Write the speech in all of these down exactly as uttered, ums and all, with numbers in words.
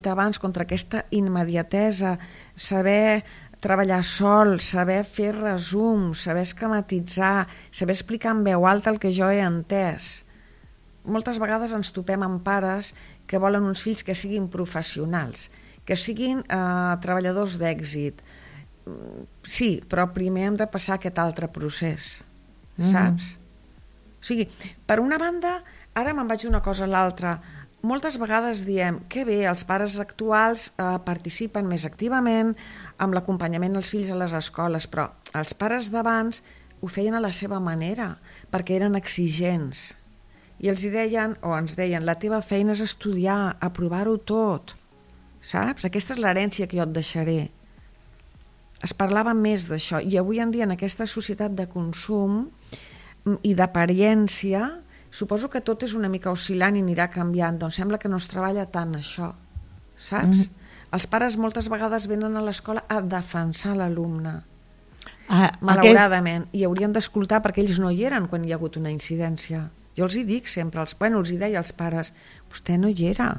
abans, contra aquesta immediatesa, saber treballar sol, saber fer resums, saber esquematitzar, saber explicar en veu alta el que jo he entès. Moltes vegades ens topem amb pares que volen uns fills que siguin professionals, que siguin eh, treballadors d'èxit. Sí, però primer hem de passar aquest altre procés, saps? Mm. O sigui, per una banda, ara me'n vaig d'una cosa a l'altra. Moltes vegades diem que bé, els pares actuals eh, participen més activament amb l'acompanyament dels fills a les escoles, però els pares d'abans ho feien a la seva manera, perquè eren exigents. I els hi deien, o ens deien, la teva feina és estudiar, aprovar-ho tot, saps? Aquesta és l'herència que jo et deixaré. Es parlava més d'això, i avui en dia en aquesta societat de consum i d'apariència, suposo que tot és una mica oscil·lant i anirà canviant, doncs sembla que no es treballa tant això, saps? Mm. Els pares moltes vegades venen a l'escola a defensar l'alumne, ah, malauradament, aquest... i haurien d'escoltar perquè ells no hi eren quan hi ha hagut una incidència. Jo els hi dic sempre, els, bueno, els hi deia als pares, vostè no hi era.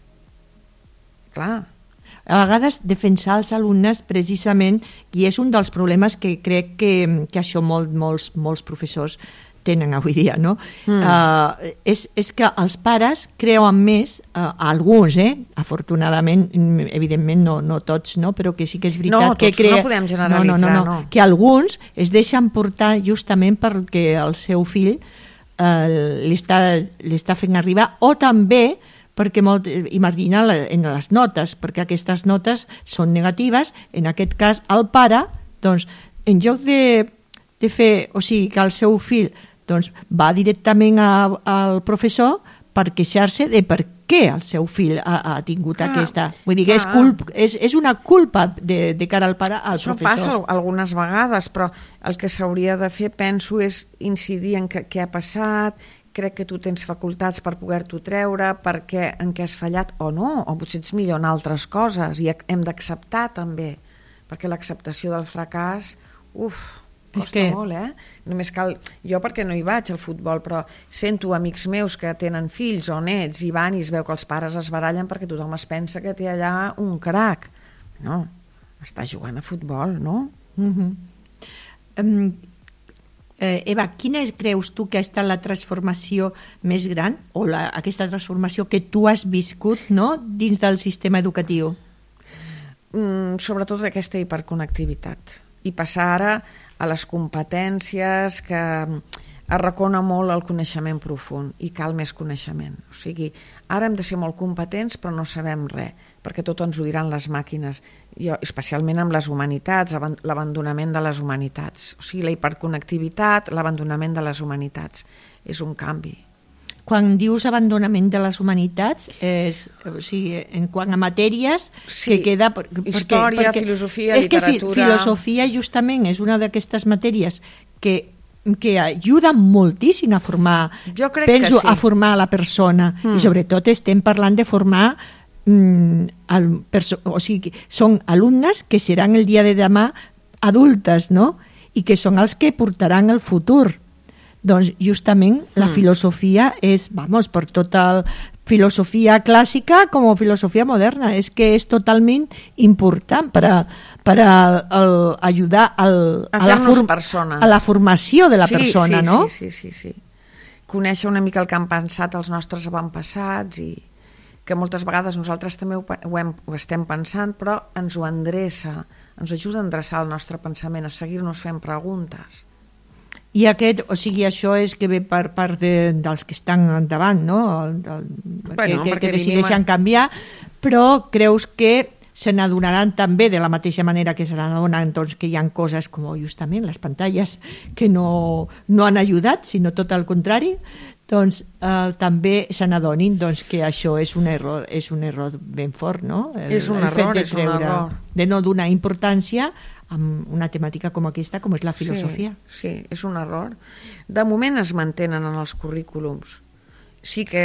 Clar. A vegades defensar els alumnes precisament, i és un dels problemes que crec que, que això molt, molts, molts professors tenen avui dia, no? Mm. Uh, és, és que els pares creuen més, uh, alguns, eh? Afortunadament, evidentment no, no tots, no? Però que sí que és veritat no, que crea... No, podem generalitzar, no, no, no, no. no. Que alguns es deixen portar justament perquè el seu fill uh, li, està, li està fent arribar, o també perquè molt, imagina en les notes, perquè aquestes notes són negatives, en aquest cas el pare, doncs, en lloc de, de fer, o sigui, que el seu fill doncs, va directament a, al professor per queixar-se de per què el seu fill ha, ha tingut ah, aquesta... Vull dir que ah, és, culp, és, és una culpa de, de cara al pare al això professor. Això passa algunes vegades, però el que s'hauria de fer, penso, és incidir en què, què ha passat, crec que tu tens facultats per poder-t'ho treure, perquè en què has fallat o no, o potser ets millor en altres coses, i hem d'acceptar també, perquè l'acceptació del fracàs, uf, costa que... molt, eh? Només cal... Jo perquè no hi vaig al futbol, però sento amics meus que tenen fills o nets i van i es veu que els pares es barallen perquè tothom es pensa que té allà un crac. No, està jugant a futbol, no? Mm-hmm. Um... Eh, Eva, quina creus tu que ha estat la transformació més gran o la, aquesta transformació que tu has viscut, no?, dins del sistema educatiu? Mm, sobretot aquesta hiperconnectivitat i passar ara a les competències que arracona molt el coneixement profund i cal més coneixement. O sigui, ara hem de ser molt competents però no sabem res, perquè tot ens ho diran les màquines, jo, especialment amb les humanitats, l'abandonament de les humanitats. O sigui, la hiperconnectivitat, l'abandonament de les humanitats. És un canvi. Quan dius abandonament de les humanitats, és, o sigui, en quant a matèries, sí, que queda... Per, història, perquè, filosofia, és literatura... És que fi, filosofia justament és una d'aquestes matèries que que ajuda moltíssim a formar, jo crec penso, que sí. a formar la persona, mm. i sobretot estem parlant de formar mm, el, perso- o sigui, són alumnes que seran el dia de demà adultes, no? I que són els que portaran el futur. Doncs justament la mm. filosofia és, vamos, per tota el, filosofia clàssica com a filosofia moderna, és que és totalment important per a, per a, a, a ajudar al, a, a, la form, a la formació de la sí, persona, sí, no? Sí, sí, sí, sí. Conèixer una mica el que han pensat els nostres avantpassats i que moltes vegades nosaltres també ho, ho, hem, ho estem pensant, però ens ho endreça, ens ajuda a endreçar el nostre pensament, a seguir-nos fent preguntes. I aquest, o sigui, això és que ve per part de, dels que estan endavant, no? El, el, bueno, que, que, que decideixen vivim... canviar, però creus que se n'adonaran també de la mateixa manera que se n'adonen doncs, que hi ha coses com justament les pantalles que no, no han ajudat, sinó tot el contrari, doncs eh, també se n'adonin doncs, que això és un error, és un error ben fort, no? El, és un el error, fet de és un error. De no donar importància amb una temàtica com aquesta, com és la filosofia. Sí, sí, és un error. De moment es mantenen en els currículums. Sí que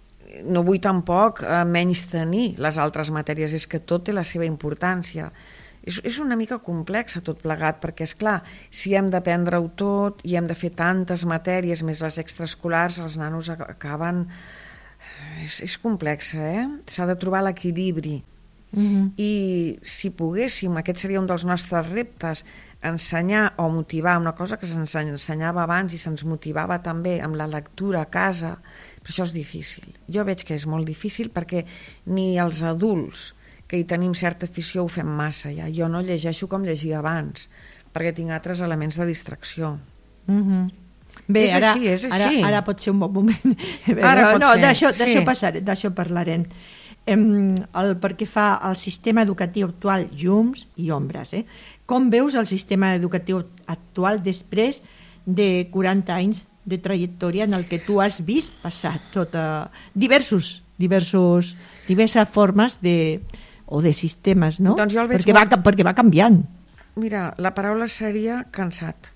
no vull tampoc eh, menys tenir les altres matèries, és que tot té la seva importància. És, és una mica complex tot plegat, perquè, és clar, si hem d'aprendre-ho tot i hem de fer tantes matèries, més les extraescolars, els nanos acaben és, és complexa, eh? S'ha de trobar l'equilibri. Uh-huh. I si poguéssim, aquest seria un dels nostres reptes, ensenyar o motivar una cosa que se'ns ensenyava abans i se'ns motivava també amb la lectura a casa, però això és difícil. Jo veig que és molt difícil perquè ni els adults que hi tenim certa afició ho fem massa ja. Jo no llegeixo com llegia abans perquè tinc altres elements de distracció. Uh-huh. Bé, és ara, així, és ara, així. ara pot ser un bon moment. Ara pot no, ser, d'això sí. d'això passarem, d'això parlarem. Em, el, perquè fa el sistema educatiu actual llums i ombres. Eh? Com veus el sistema educatiu actual després de quaranta anys de trajectòria en el que tu has vist passar tota, diversos, diversos, diverses formes de, o de sistemes, no? Doncs jo el veig perquè, molt... va, perquè va canviant. Mira, la paraula seria cansat.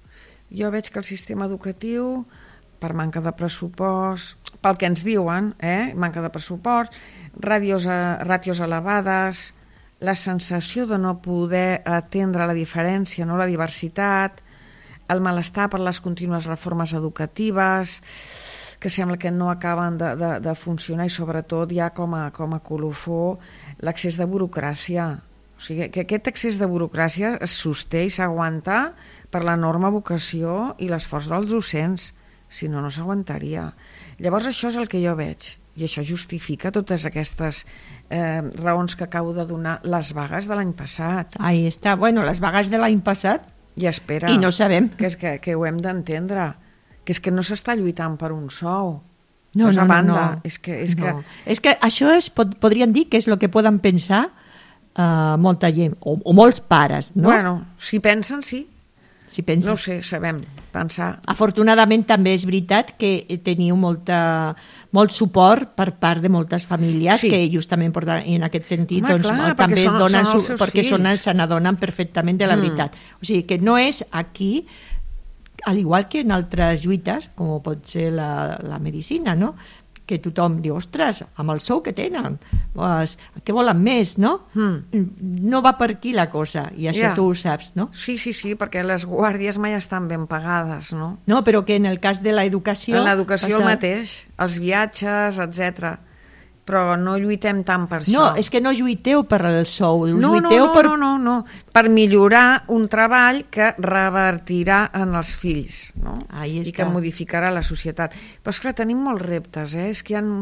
Jo veig que el sistema educatiu, per manca de pressupost, pel que ens diuen, eh? manca de pressupost, ràtios, ràtios elevades, la sensació de no poder atendre la diferència, no la diversitat, el malestar per les contínues reformes educatives, que sembla que no acaben de, de, de funcionar, i sobretot ja com a, com a colofó l'accés de burocràcia. O sigui, que aquest excés de burocràcia es sosté i s'aguanta per l'enorme vocació i l'esforç dels docents, si no, no s'aguantaria. Llavors això és el que jo veig, i això justifica totes aquestes eh, raons que acabo de donar, les vagues de l'any passat. Ahí està, bueno, les vagues de l'any passat, i espera, i no sabem. Que, és que, que ho hem d'entendre, que és que no s'està lluitant per un sou. No, això és no, a banda. no, no. És que, és no. que... és que això és, pod, podríem dir que és el que poden pensar uh, molta gent, o, o molts pares, no? Bueno, si pensen, sí. Si pensen. No ho sé, sabem pensar. Afortunadament també és veritat que teniu molta, molt suport per part de moltes famílies, sí, que justament porten, en aquest sentit, home, doncs, clar, també són, donen són els su, seus perquè fills. són, se n'adonen perfectament de la Mm. veritat. O sigui, que no és aquí, al igual que en altres lluites, com pot ser la, la medicina, no? Que tothom diu, ostres, amb el sou que tenen, pues, què volen més, no? Mm. No va per aquí la cosa, i això Ja. tu ho saps, no? Sí, sí, sí, perquè les guàrdies mai estan ben pagades, no? No, però que en el cas de l'educació... En l'educació passa... el mateix, els viatges, etcètera. Però no lluitem tant per això. No, és que no lluiteu per el sou, no, lluiteu no, no, per... no, no, no, per millorar un treball que revertirà en els fills, no? Ahí I està. que modificarà la societat. Però esclar, tenim molts reptes, eh? És que hi ha...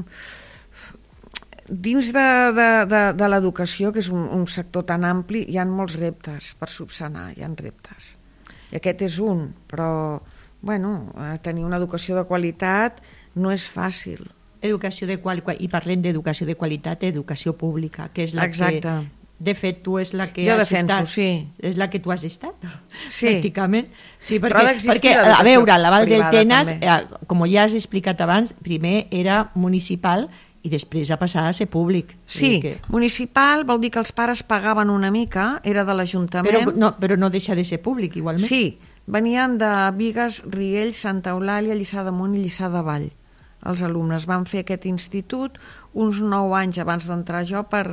Dins de, de, de, de l'educació, que és un, un sector tan ampli, hi ha molts reptes per subsanar, hi ha reptes. I aquest és un, però, bueno, tenir una educació de qualitat no és fàcil. Educació de qualitat, i parlem d'educació de qualitat, educació pública, que és la Exacte. que... De fet, tu és la que Jo has defenso, estat. sí. És la que tu has estat, Sí. pràcticament. Sí, Però ha perquè, d'existir perquè a l'educació veure, la Val del privada, Tenes, també. eh, com ja has explicat abans, primer era municipal i després ha passat a ser públic. Sí, que... municipal vol dir que els pares pagaven una mica, era de l'Ajuntament. Però no, però no deixa de ser públic, igualment. Sí, venien de Bigues, Riells, Santa Eulàlia, Lliçà d'Amunt i Lliçà de Vall. Els alumnes van fer aquest institut uns nou anys abans d'entrar jo per...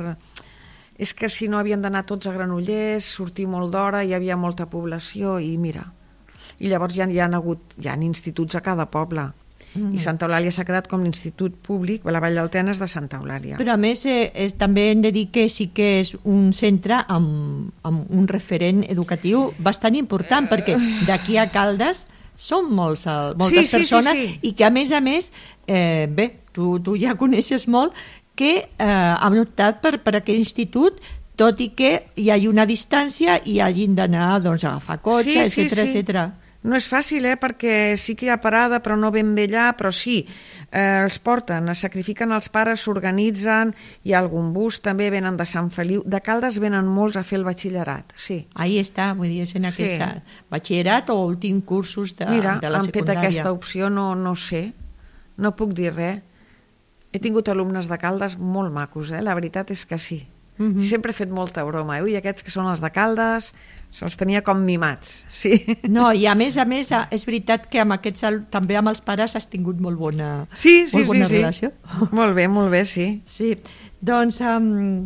És que si no havien d'anar tots a Granollers, sortir molt d'hora, hi havia molta població i mira. I llavors ja hi ha hagut hi ha instituts a cada poble. Mm. I Santa Eulàlia s'ha quedat com l'institut públic, la Vall del Tenes de Santa Eulàlia. Però a més, eh, és, també hem de dir que sí que és un centre amb, amb un referent educatiu bastant important, perquè d'aquí a Caldes són molts, moltes sí, sí, persones sí, sí. i que a més a més, eh, bé, tu, tu ja coneixes molt, que eh, han optat per, per aquest institut, tot i que hi hagi una distància i hagin d'anar doncs, a agafar cotxe, sí, etcètera, sí, sí. etcètera. No és fàcil, eh? Perquè sí que hi ha parada, però no ben bé allà, però sí, eh, els porten, es sacrifiquen els pares, s'organitzen, hi ha algun bus, també venen de Sant Feliu, de Caldes venen molts a fer el batxillerat, sí. Ahí està, vull dir, és en aquesta sí. batxillerat o últim cursos de, Mira, de la han secundària. fet aquesta opció, no, no sé, no puc dir res. He tingut alumnes de Caldes molt macos, eh? La veritat és que sí. Uh -huh. Sempre he fet molta broma. Eh? Ui, aquests que són els de Caldes, se'ls tenia com mimats. Sí. No, i a més a més, és veritat que amb aquests, també amb els pares has tingut molt bona, sí, sí, molt bona sí, relació. Sí. Molt bé, molt bé, sí. Sí, doncs um,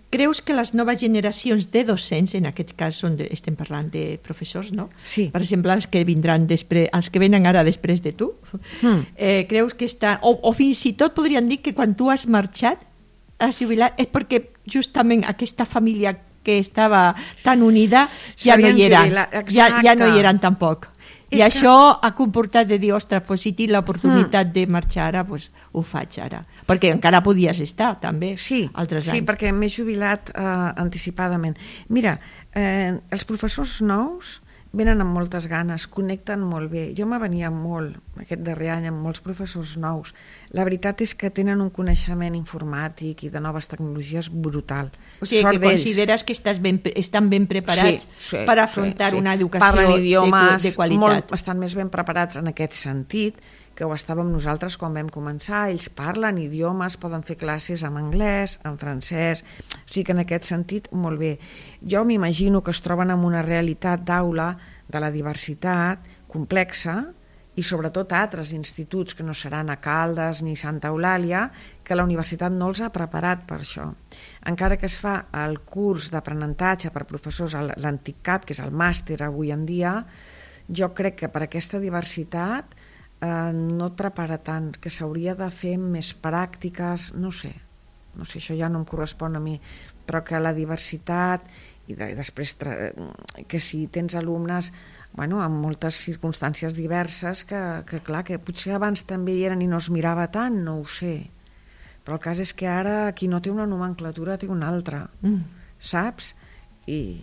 creus que les noves generacions de docents, en aquest cas són de, estem parlant de professors, no? Sí. Per exemple, els que vindran després, els que venen ara després de tu, mm. eh, creus que està... O, o fins i tot podrien dir que quan tu has marxat, has jubilat, és perquè justament aquesta família que estava tan unida ja no hi eren. Ja, ja no hi eren tampoc. I és això que... ha comportat de dir, ostres, pues, si tinc l'oportunitat mm. de marxar ara, pues, ho faig ara. Perquè encara podies estar, també, sí, altres anys. Sí, anys. perquè m'he jubilat eh, anticipadament. Mira, eh, els professors nous venen amb moltes ganes, connecten molt bé. Jo m'avenia molt, aquest darrer any, amb molts professors nous. La veritat és que tenen un coneixement informàtic i de noves tecnologies brutal. O sigui, Sort que d'ells. Consideres que estàs ben, estan ben preparats sí, sí, per afrontar sí, sí. una educació idiomes, de, de qualitat. Molt, estan més ben preparats en aquest sentit, que ho estàvem nosaltres quan vam començar. Ells parlen idiomes, poden fer classes en anglès, en francès, o sigui que en aquest sentit molt bé. Jo m'imagino que es troben amb una realitat d'aula de la diversitat complexa i sobretot a altres instituts que no seran a Caldes ni Santa Eulàlia, que la universitat no els ha preparat per això. Encara que es fa el curs d'aprenentatge per professors, l'antic C A P, que és el màster avui en dia, jo crec que per aquesta diversitat Eh, no et prepara tant, que s'hauria de fer més pràctiques, no sé, no sé, això ja no em correspon a mi, però que la diversitat i de, després que si tens alumnes bueno, amb moltes circumstàncies diverses que, que clar, que potser abans també hi eren i no es mirava tant, no ho sé, però el cas és que ara qui no té una nomenclatura té una altra, mm. saps? I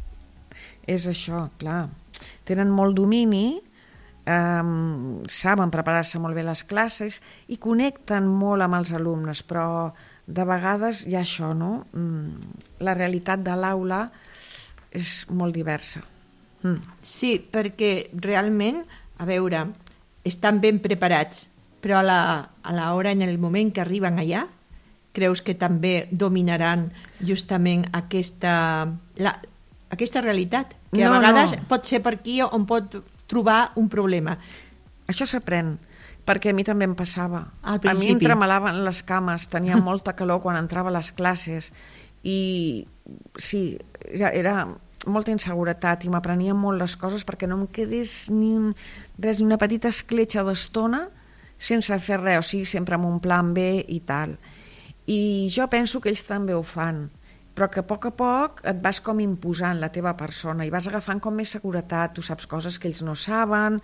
és això, clar, tenen molt domini. Um, saben preparar-se molt bé les classes i connecten molt amb els alumnes, però de vegades hi ha això, no? Mm, la realitat de l'aula és molt diversa. Mm. Sí, perquè realment, a veure, estan ben preparats, però a la, a l'hora, en el moment que arriben allà, creus que també dominaran justament aquesta, la, aquesta realitat, que a no, vegades no. pot ser per aquí on pot trobar un problema. Això s'aprèn, perquè a mi també em passava. A mi em tremolaven les cames, tenia molta calor quan entrava a les classes i sí, era, era molta inseguretat i m'aprenia molt les coses perquè no em quedés ni, un, res, ni una petita escletxa d'estona sense fer res, o sigui, sempre amb un plan B i tal. I jo penso que ells també ho fan, però que a poc a poc et vas com imposant la teva persona i vas agafant com més seguretat, tu saps coses que ells no saben,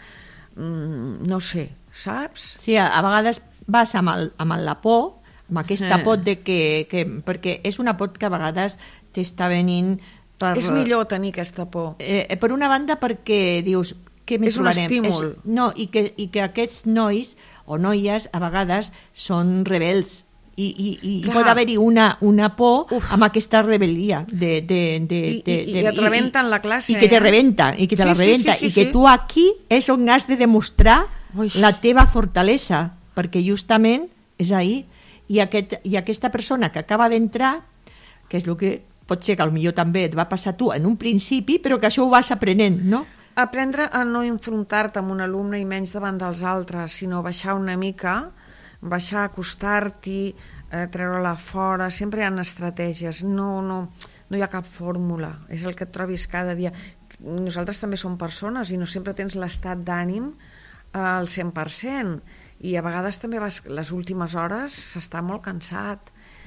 mm, no sé, saps? Sí, a, a vegades vas amb, el, amb la por, amb aquesta eh. por de que, que... Perquè és una por que a vegades t'està venint... Per, és millor tenir aquesta por. Eh, per una banda perquè dius, què més trobarem? És un estímul. És, no, i que, i que aquests nois o noies a vegades són rebels, i, i, i pot haver-hi una, una por Uf. amb aquesta rebel·lia de, de, de, I, de, i, i et rebenten la classe i que te eh? rebenta i que te sí, la rebenta sí, sí, sí, i que sí. tu aquí és on has de demostrar Ui. la teva fortalesa, perquè justament és ahí, i, aquest, i aquesta persona que acaba d'entrar, que és el que pot ser que potser també et va passar tu en un principi, però que això ho vas aprenent, no? Aprendre a no enfrontar-te amb un alumne i menys davant dels altres, sinó baixar una mica, baixar, acostar-t'hi, eh, treure-la fora, sempre hi ha estratègies, no, no, no hi ha cap fórmula, és el que et trobis cada dia. Nosaltres també som persones i no sempre tens l'estat d'ànim al cent per cent i a vegades també vas, les últimes hores s'està molt cansat.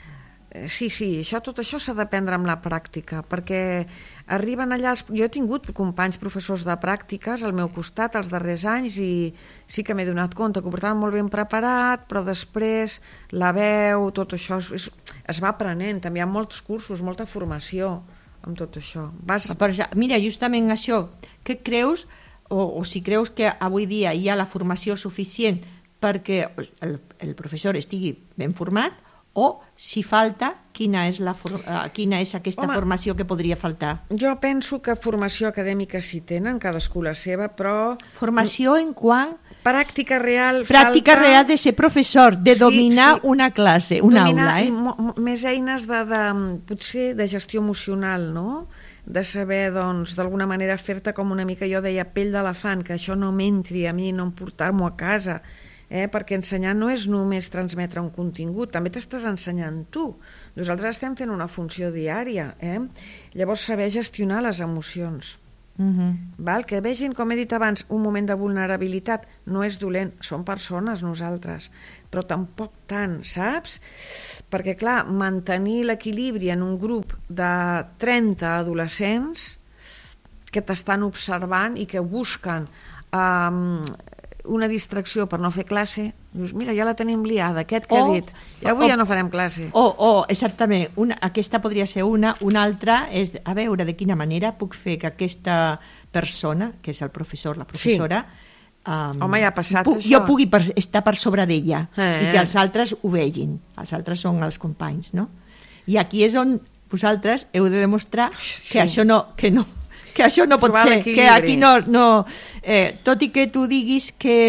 Sí, sí, això, tot això s'ha d'aprendre amb la pràctica, perquè arriben allà... Els... Jo he tingut companys professors de pràctiques al meu costat els darrers anys i sí que m'he donat compte que ho portaven molt ben preparat, però després la veu, tot això es, es va aprenent. També hi ha molts cursos, molta formació amb tot això. Vas... Mira, justament això, què creus, o, o si creus que avui dia hi ha la formació suficient perquè el, el professor estigui ben format, o, si falta, quina és, la for... quina és aquesta Home, formació que podria faltar? Jo penso que formació acadèmica sí tenen, cadascú la seva, però... Formació en quant? Pràctica real Pràctica falta... real de ser professor, de sí, dominar sí. una classe, una dominar aula. Eh? Dominar més eines de, de, potser de gestió emocional, no? De saber, doncs, d'alguna manera fer-te com una mica, jo deia, pell d'elefant, que això no m'entri a mi, no emportar-m'ho a casa. eh? Perquè ensenyar no és només transmetre un contingut, també t'estàs ensenyant tu. Nosaltres estem fent una funció diària, eh? Llavors saber gestionar les emocions. Uh-huh. Val? Que vegin, com he dit abans, un moment de vulnerabilitat no és dolent, som persones nosaltres, però tampoc tant, saps? Perquè clar, mantenir l'equilibri en un grup de trenta adolescents que t'estan observant i que busquen um, una distracció per no fer classe, dius, mira, ja la tenim liada, aquest que o, ha dit, i avui o, ja no farem classe. O, o exactament, una, aquesta podria ser una, una altra és a veure de quina manera puc fer que aquesta persona, que és el professor, la professora, sí. um, Home, ja ha passat pu- això. jo pugui per, estar per sobre d'ella eh. i que els altres ho vegin, els altres són els companys, no? I aquí és on vosaltres heu de demostrar que sí. això no, que no, que això no pot Trobar ser, l'equilibri. que aquí no, no eh, tot i que tu diguis que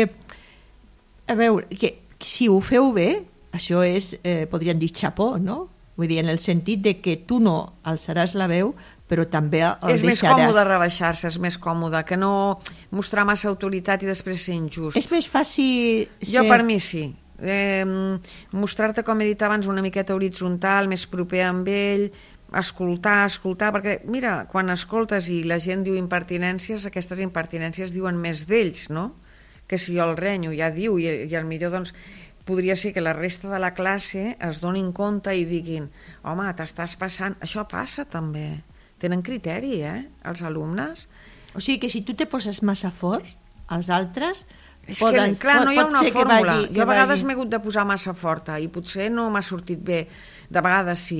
a veure, que si ho feu bé, això és, eh, podríem dir xapó, no? Vull dir, en el sentit de que tu no alçaràs la veu, però també el és deixaràs. més còmode rebaixar-se, és més còmode que no mostrar massa autoritat i després ser injust. És més fàcil ser... Jo per mi sí. Eh, mostrar-te, com he dit abans, una miqueta horitzontal, més proper amb ell, escoltar, escoltar, perquè mira, quan escoltes i la gent diu impertinències, aquestes impertinències diuen més d'ells, no? Que si jo el renyo ja diu, i, i el millor doncs podria ser que la resta de la classe es donin compte i diguin, home, t'estàs passant, això passa també, tenen criteri, eh, els alumnes. O sigui que si tu te poses massa fort, els altres és poden, que, clar, no hi ha una fórmula. Vagi, jo a vegades vagi... m'he hagut de posar massa forta i potser no m'ha sortit bé, de vegades sí.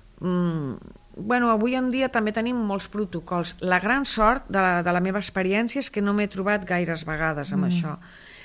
Mm, bueno, avui en dia també tenim molts protocols. La gran sort de la, de la meva experiència és que no m'he trobat gaires vegades amb mm. això,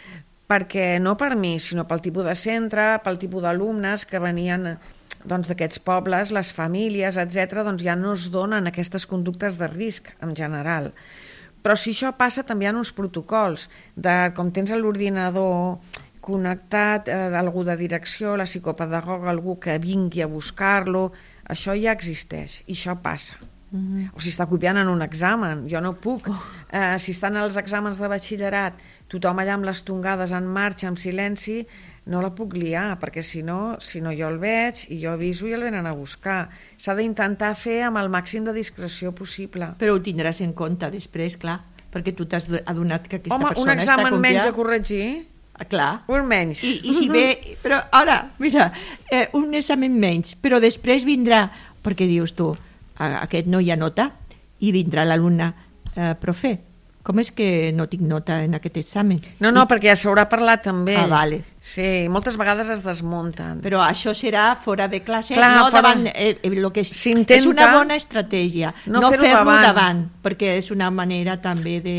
perquè no per mi, sinó pel tipus de centre, pel tipus d'alumnes que venien doncs, d'aquests pobles, les famílies, etcètera, doncs ja no es donen aquestes conductes de risc en general. Però si això passa també hi ha uns protocols de com tens l'ordinador connectat, eh, algú de direcció, la psicopedagoga, algú que vingui a buscar-lo, això ja existeix i això passa. Mm-hmm. O si està copiant en un examen, jo no puc. Oh. Eh, si estan els exàmens de batxillerat, tothom allà amb les tongades en marxa, en silenci, no la puc liar, perquè si no, si no jo el veig i jo aviso i el venen a buscar. S'ha d'intentar fer amb el màxim de discreció possible. Però ho tindràs en compte després, clar, perquè tu t'has adonat que aquesta Home, persona un examen està menys a corregir? Ah, clar. Un menys. I, i si ve... Però ara, mira, eh, un examen menys, però després vindrà, perquè dius tu, aquest no hi ha nota, i vindrà l'alumne, eh, profe, com és que no tinc nota en aquest examen? No, no, I... perquè ja s'haurà parlat també. Ah, vale. Sí, moltes vegades es desmunten. Però això serà fora de classe, Clar, no fora... davant... Eh, eh, lo que és, és una bona estratègia, no, no fer-lo fer davant. davant, perquè és una manera també de,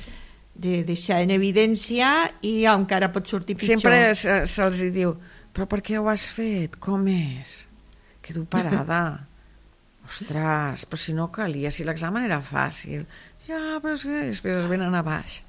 de deixar en evidència i encara pot sortir pitjor. Sempre se, se'ls diu, però per què ho has fet? Com és? Quedo parada. Ostres, però si no calia, si l'examen era fàcil... Ja, però és que després es venen a baix.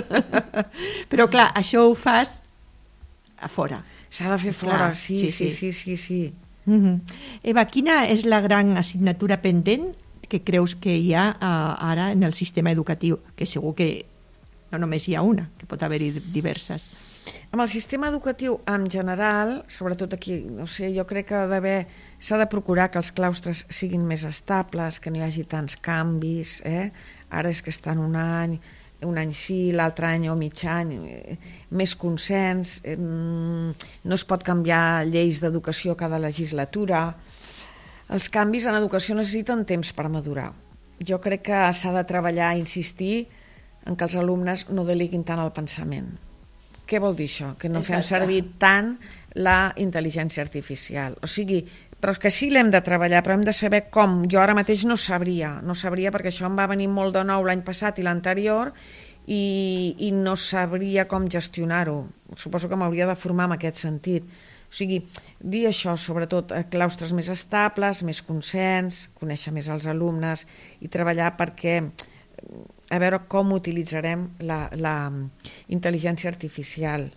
Però clar, això ho fas a fora. S'ha de fer fora, clar, sí, sí, sí, sí, sí, sí. Mm-hmm. Eva, quina és la gran assignatura pendent que creus que hi ha uh, ara en el sistema educatiu? Que segur que no només hi ha una, que pot haver-hi diverses. Amb el sistema educatiu en general, sobretot aquí, no sé, jo crec que d'haver s'ha de procurar que els claustres siguin més estables, que no hi hagi tants canvis, eh? Ara és que estan un any, un any sí, l'altre any o mig any, eh, més consens, eh, no es pot canviar lleis d'educació cada legislatura. Els canvis en educació necessiten temps per madurar. Jo crec que s'ha de treballar, insistir, en que els alumnes no deliguin tant el pensament. Què vol dir això? Que no Exacte. Fem servir tant la intel·ligència artificial. O sigui, però que sí l'hem de treballar, però hem de saber com. Jo ara mateix no sabria, no sabria perquè això em va venir molt de nou l'any passat i l'anterior i, i no sabria com gestionar-ho. Suposo que m'hauria de formar en aquest sentit. O sigui, dir això, sobretot, claustres més estables, més consens, conèixer més els alumnes i treballar perquè a veure com utilitzarem la, la intel·ligència artificial.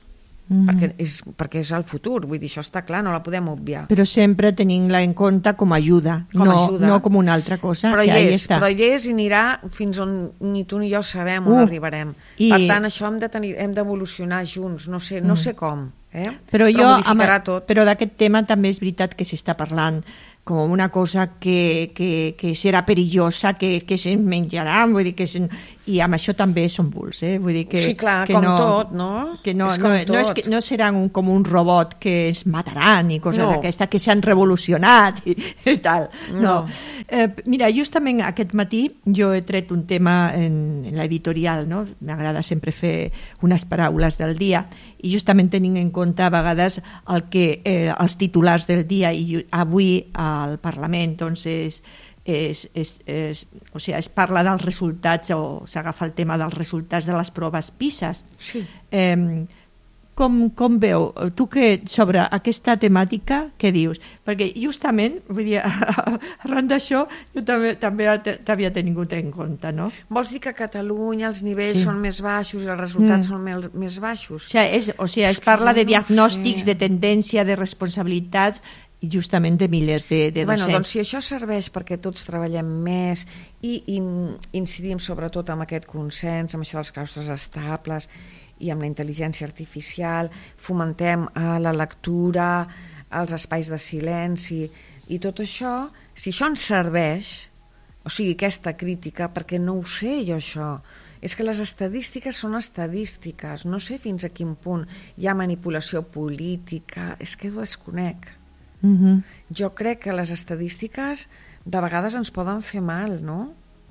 Mm-hmm. perquè, és, perquè és el futur, vull dir, això està clar, no la podem obviar. Però sempre tenint-la en compte com a ajuda, com no, ajuda. no com una altra cosa. Però, que hi és, està. però hi és i anirà fins on ni tu ni jo sabem on uh, arribarem. I... Per tant, això hem de tenir, hem d'evolucionar junts, no sé, no mm. sé com, eh? però, però jo, modificarà amb, tot. Però d'aquest tema també és veritat que s'està parlant com una cosa que, que, que serà perillosa, que, que se'n menjarà, vull dir que se, i amb això també són buls, eh? Vull dir que, sí, clar, que com no, tot, no? Que no, és no, com no, és que, no seran un, com un robot que ens mataran i coses no. d'aquestes, que s'han revolucionat i, i tal. No. no. Eh, mira, justament aquest matí jo he tret un tema en, en l'editorial, no? M'agrada sempre fer unes paraules del dia, i justament tenint en compte a vegades el que eh, els titulars del dia, i avui al Parlament doncs és, és, és, és, o sigui, es parla dels resultats, o s'agafa el tema dels resultats de les proves PISA. Sí. Eh, com, com veu, tu que sobre aquesta temàtica, què dius? Perquè justament, vull dir, arran d'això, jo també, també t'havia tingut en compte, no? Vols dir que a Catalunya els nivells sí. són més baixos i els resultats mm. són més, més baixos? O sigui, és, o sigui, es parla de diagnòstics, no sé. De tendència, de responsabilitats, i justament de milers de, de docents. Bueno, doncs si això serveix perquè tots treballem més i, i incidim sobretot en aquest consens, amb això dels claustres estables i amb la intel·ligència artificial, fomentem eh, la lectura, els espais de silenci i tot això, si això ens serveix, o sigui, aquesta crítica, perquè no ho sé jo això, és que les estadístiques són estadístiques, no sé fins a quin punt hi ha manipulació política, és que ho desconec. Uh-huh. Jo crec que les estadístiques de vegades ens poden fer mal, no?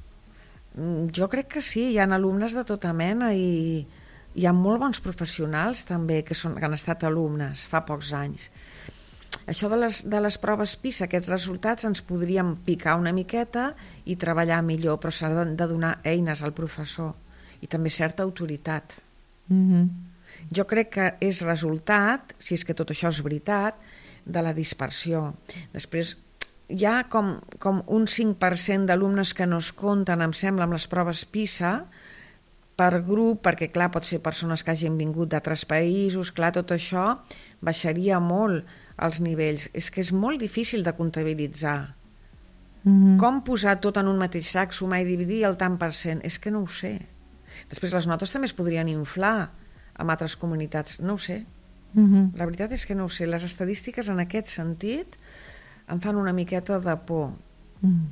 Jo crec que sí, hi ha alumnes de tota mena i hi ha molt bons professionals també que, són, que han estat alumnes fa pocs anys. Això de les, de les proves PISA, aquests resultats ens podríem picar una miqueta i treballar millor, però s'ha de, de donar eines al professor i també certa autoritat. Uh-huh. Jo crec que és resultat, si és que tot això és veritat, de la dispersió. Després hi ha com, com un cinc per cent d'alumnes que no es compten, em sembla, amb les proves PISA per grup, perquè clar, pot ser persones que hagin vingut d'altres països, clar, tot això baixaria molt els nivells. És que és molt difícil de comptabilitzar. Mm-hmm. Com posar tot en un mateix sac, sumar i dividir el tant per cent? És que no ho sé. Després les notes també es podrien inflar amb altres comunitats, no ho sé. Mm-hmm. La veritat és que no ho sé. Les estadístiques en aquest sentit em fan una miqueta de por. Mm.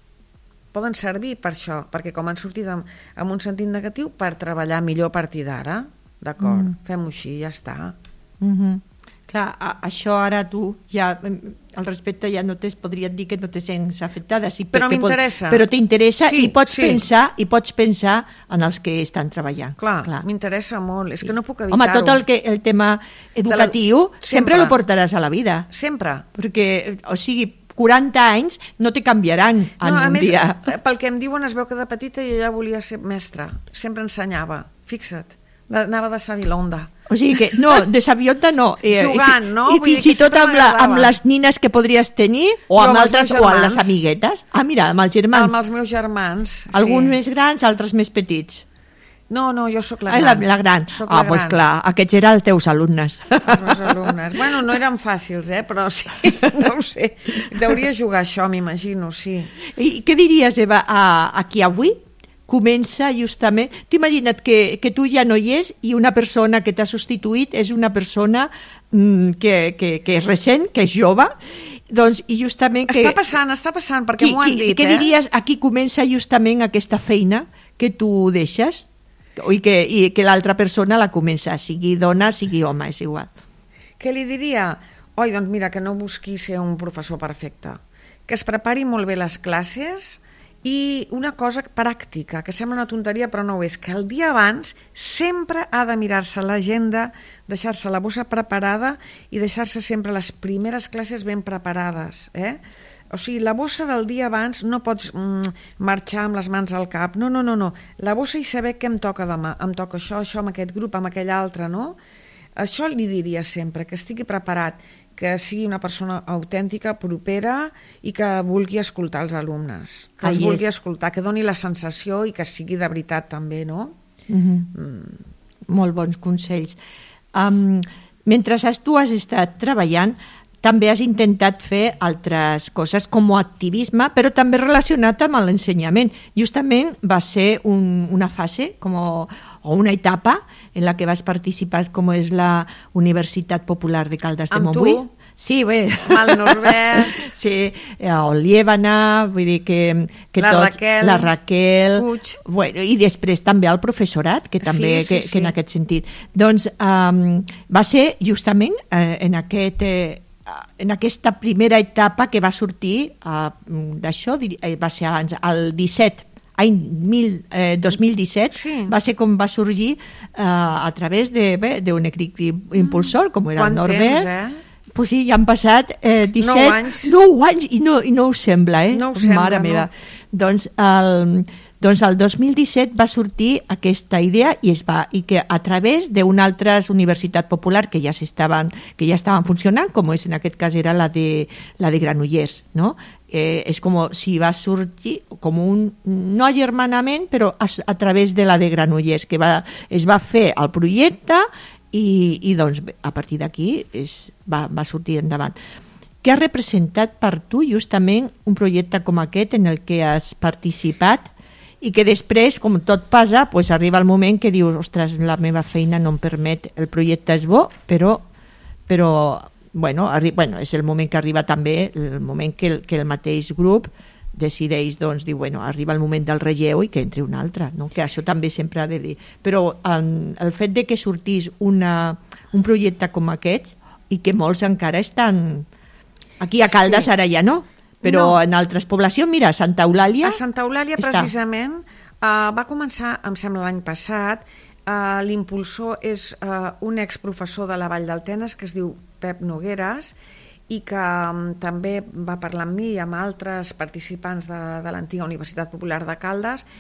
Poden servir per això, perquè com han sortit amb, amb un sentit negatiu, per treballar millor a partir d'ara, d'acord, mm. fem-ho així, ja està. Mm-hmm. Clar, a, això ara tu ja al respecte ja no t'es, podria dir que no te sents afectada, sí, però m'interessa, però t'interessa sí, i pots sí. pensar i pots pensar en els que estan treballant. Clar, Clar. m'interessa molt, és sí. que no puc evitar-ho. Home, tot el, que, el tema educatiu la... sempre. sempre lo portaràs a la vida. Sempre. Perquè, o sigui, quaranta anys no te canviaran en no, un més, dia. Pel que em diuen es veu que de petita jo ja volia ser mestra, sempre ensenyava, fixa't. Anava de sabilonda. O sigui que, no, de sabiota no. Eh, Jugant, no? I fins i tot amb, la, amb les nines que podries tenir, o amb, amb altres, o amb les amiguetes. Ah, mira, amb els germans. Amb els meus germans, alguns sí. més grans, altres més petits. No, no, jo sóc la gran. Ah, la, la gran. Soc ah, doncs pues clar, aquests eren els teus alumnes. Els meus alumnes. Bueno, no eren fàcils, eh, però sí, no ho sé. Deuria jugar això, m'imagino, sí. I què diries, Eva, a, aquí avui? Comença justament... T'imagina't que, que tu ja no hi és i una persona que t'ha substituït és una persona mm, que, que, que és recent, que és jove, doncs, i justament... Que, està passant, està passant, perquè m'ho han dit, què eh? Què diries, aquí comença justament aquesta feina que tu deixes i que, i que l'altra persona la comença, sigui dona, sigui home, és igual. Què li diria? Oi, doncs mira, que no busqui ser un professor perfecte, que es prepari molt bé les classes. I una cosa pràctica, que sembla una tonteria però no ho és, que el dia abans sempre ha de mirar-se l'agenda, deixar-se la bossa preparada i deixar-se sempre les primeres classes ben preparades. Eh? O sigui, la bossa del dia abans no pots mm, marxar amb les mans al cap, no, no, no, no. La bossa i saber què em toca demà, em toca això, això amb aquest grup, amb aquell altre, no? Això li diria sempre, que estigui preparat, que sigui una persona autèntica, propera i que vulgui escoltar els alumnes, que els vulgui escoltar, que doni la sensació i que sigui de veritat també, no? Mm-hmm. Mm. Molt bons consells. um, mentre tu has estat treballant, també has intentat fer altres coses com a activisme, però també relacionat amb l'ensenyament. Justament va ser un, una fase com, o una etapa en la que vas participar com és la Universitat Popular de Caldes de Montbui. Amb tu? Sí, bé. Amb el Norbert. Sí, el Liébana, vull dir que, que la tots... Raquel. La Raquel. Puig. Bueno, i després també el professorat, que també, Sí, sí, que, sí. que en aquest sentit. Doncs um, va ser justament eh, en aquest... Eh, en aquesta primera etapa que va sortir uh, d'això, va ser abans, el disset, any mil, eh, dos mil disset, Sí. va ser com va sorgir uh, a través d'un equip impulsor, com era Quant el Norbert. temps, eh? Pues sí, ja han passat eh, disset... Nou anys. Nou anys, i no, i no ho sembla, eh? No ho sembla, Mare meva. no. Doncs el... Doncs el dos mil disset va sortir aquesta idea i es va i que a través d'una altra universitat popular que ja s'estaven que ja estaven funcionant, com és en aquest cas era la de la de Granollers, no? Eh, és com si va sortir com un no agermanament, però a, a través de la de Granollers, que va, es va fer el projecte i, i doncs a partir d'aquí es va, va sortir endavant. Què ha representat per tu justament un projecte com aquest en el que has participat i que després, com tot passa, pues arriba el moment que dius, ostres, la meva feina no em permet, el projecte és bo, però, però bueno, arri bueno, és el moment que arriba també, el moment que el, que el mateix grup decideix, doncs, dir, bueno, arriba el moment del relleu i que entri un altre, no? Que això també sempre ha de dir. Però en, el fet de que sortís una, un projecte com aquest i que molts encara estan... Aquí a Caldes Sí. ara ja no, però No. en altres poblacions, mira, Santa Eulàlia... A Santa Eulàlia, està. precisament, uh, va començar, em sembla, l'any passat. Uh, L'impulsor és uh, un exprofessor de la Vall del Tenes que es diu Pep Nogueres i que um, també va parlar amb mi i amb altres participants de, de l'antiga Universitat Popular de Caldes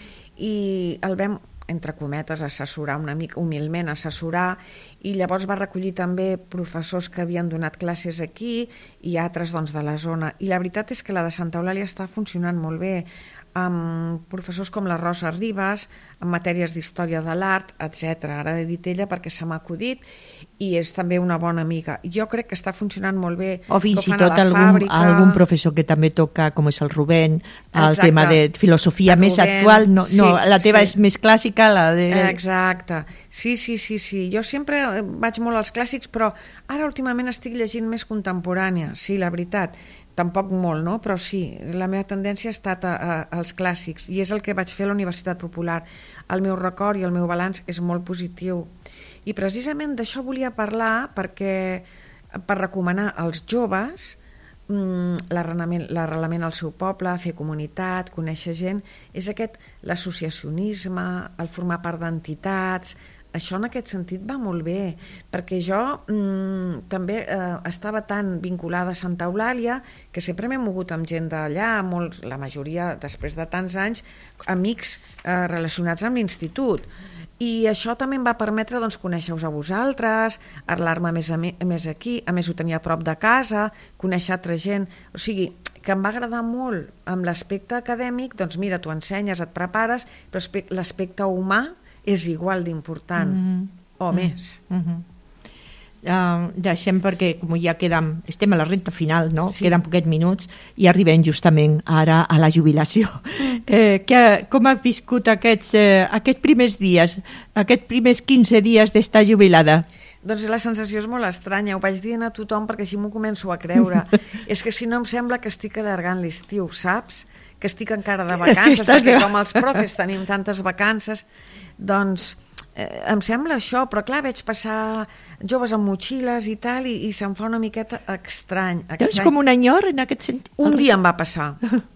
i el vam, entre cometes, assessorar una mica, humilment assessorar, i llavors va recollir també professors que havien donat classes aquí i altres doncs, de la zona. I la veritat és que la de Santa Eulàlia està funcionant molt bé, amb professors com la Rosa Ribas, en matèries d'història de l'art, etcètera. Ara he dit ella perquè se m'ha acudit i és també una bona amiga. Jo crec que està funcionant molt bé. O fins que ho i fan a tot la algun, fàbrica. algun professor que també toca, com és el Rubén, el Exacte. tema de filosofia El més Rubén, actual, no, no, sí, la teva sí. és més clàssica, la de... Exacte, sí, sí, sí, sí. Jo sempre vaig molt als clàssics, però ara últimament estic llegint més contemporània, sí, la veritat. Tampoc molt, no? Però sí, la meva tendència ha estat a, a, als clàssics i és el que vaig fer a la Universitat Popular. El meu record i el meu balanç és molt positiu. I precisament d'això volia parlar perquè per recomanar als joves l'arrelament l'arrelament al seu poble, fer comunitat, conèixer gent, és aquest l'associacionisme, el formar part d'entitats. Això en aquest sentit va molt bé, perquè jo mmm, també eh, estava tan vinculada a Santa Eulàlia que sempre m'he mogut amb gent d'allà, molts, la majoria, després de tants anys, amics eh, relacionats amb l'institut. I això també em va permetre doncs, conèixer-vos a vosaltres, parlar-me més, més aquí, a més ho tenia a prop de casa, conèixer altra gent, o sigui, que em va agradar molt amb l'aspecte acadèmic, doncs mira, tu ensenyes, et prepares, però l'aspecte humà és igual d'important, mm-hmm. o mm-hmm. més. Mm-hmm. Uh, deixem perquè com ja quedem, estem a la recta final, no? Sí. Queden poquets minuts i arribem justament ara a la jubilació. Eh, que, com has viscut aquests, eh, aquests primers dies, aquests primers quinze dies d'estar jubilada? Doncs la sensació és molt estranya, ho vaig dir a tothom perquè així m'ho començo a creure. És que si no em sembla que estic allargant l'estiu, saps? Que estic encara de vacances, perquè de... com els profes tenim tantes vacances, doncs eh, em sembla això, però clar, veig passar joves amb motxilles i tal, i, i se'm fa una miqueta estrany. estrany. Doncs com un enyor en aquest sentit? Un dia em va passar.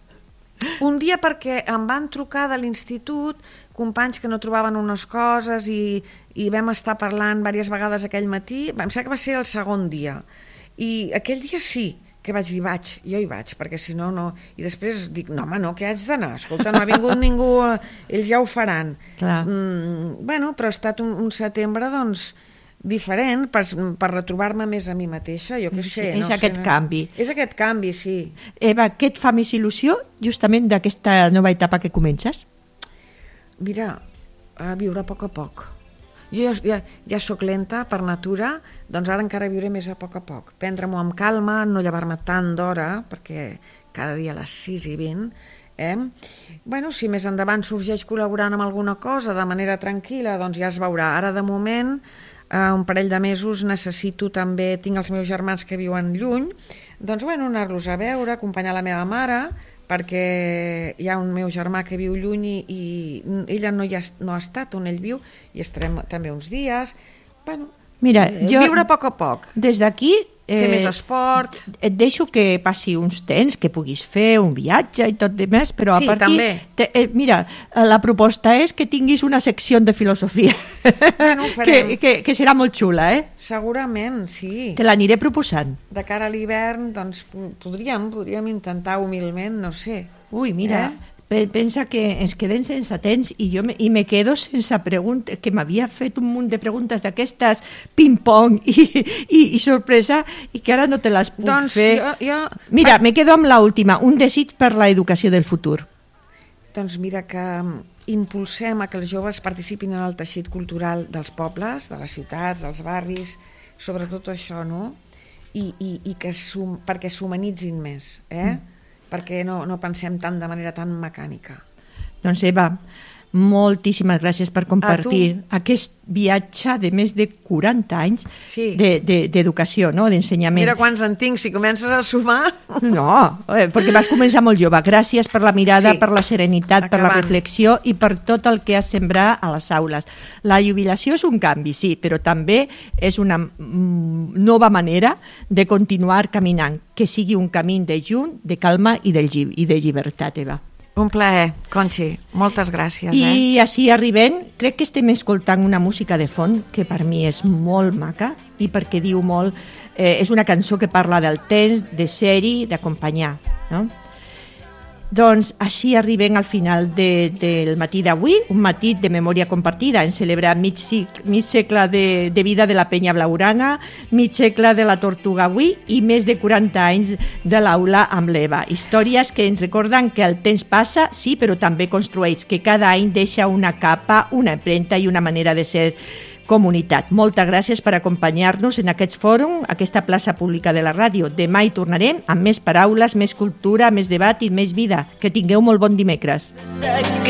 Un dia perquè em van trucar de l'institut companys que no trobaven unes coses i, i vam estar parlant diverses vegades aquell matí, em sembla que va ser el segon dia. I aquell dia sí, que vaig dir, vaig, jo hi vaig, perquè si no, no... I després dic, no, home, no, que haig d'anar? Escolta, no ha vingut ningú, ells ja ho faran. Mm, bueno, però ha estat un, un setembre, doncs, diferent per, per retrobar-me més a mi mateixa, jo què sé. És no aquest sé, no? canvi. És aquest canvi, sí. Eva, què et fa més il·lusió justament d'aquesta nova etapa que comences? Mira, a viure a poc a poc. Jo ja, ja sóc lenta per natura, doncs ara encara viuré més a poc a poc. Prendre-m'ho amb calma, no llevar-me tant d'hora, perquè cada dia a les sis i vint, eh? Bueno, si més endavant sorgeix col·laborant amb alguna cosa de manera tranquil·la, doncs ja es veurà. Ara, de moment, eh, un parell de mesos necessito també, tinc els meus germans que viuen lluny, doncs bueno, anar-los a veure, acompanyar la meva mare, perquè hi ha un meu germà que viu lluny i, i ella no, hi ha, no ha estat on ell viu i estarem també uns dies. Bueno, Mira, eh, jo, viure a poc a poc. Des d'aquí... Fer més esport. Et deixo que passi uns temps, que puguis fer un viatge i tot de més, però sí, a partir... també. Te, eh, mira, la proposta és que tinguis una secció de filosofia, bueno, que, que, que serà molt xula, eh? Segurament, sí. Te l'aniré proposant. De cara a l'hivern, doncs podríem, podríem intentar humilment, no sé. Ui, mira... Eh? Pensa que ens quedem sense temps i jo me, i me quedo sense preguntes, que m'havia fet un munt de preguntes d'aquestes ping-pong i, i, i sorpresa i que ara no te les puc doncs fer. Jo, jo... Mira, me quedo amb l'última, un desig per la educació del futur. Doncs mira que impulsem a que els joves participin en el teixit cultural dels pobles, de les ciutats, dels barris, sobretot això, no? I, i, i que sum, perquè s'humanitzin més, eh? Mm. perquè no, no pensem tant de manera tan mecànica. Doncs Eva, moltíssimes gràcies per compartir aquest viatge de més de quaranta anys sí. d'educació, de, de, no? d'ensenyament. Mira quants en tinc, si comences a sumar... No, eh, perquè vas començar molt jove. Gràcies per la mirada, sí. per la serenitat, Acabant. per la reflexió i per tot el que has sembrat a les aules. La jubilació és un canvi, sí, però també és una mm, nova manera de continuar caminant, que sigui un camí de junt, de calma i de, i de llibertat, Eva. Un plaer, Conxi. Moltes gràcies. I eh? així arribem, crec que estem escoltant una música de fons que per mi és molt maca i perquè diu molt, eh, és una cançó que parla del temps, de ser-hi, d'acompanyar, no? Doncs així arribem al final de, del matí d'avui, un matí de memòria compartida. Hem celebrat mig, mig segle de, de vida de la penya blaurana, mig segle de la tortuga avui i més de quaranta anys de l'aula amb l'Eva. Històries que ens recorden que el temps passa, sí, però també construeix, que cada any deixa una capa, una empremta i una manera de ser comunitat. Moltes gràcies per acompanyar-nos en aquest fòrum, aquesta plaça pública de la ràdio. Demà hi tornarem amb més paraules, més cultura, més debat i més vida. Que tingueu molt bon dimecres.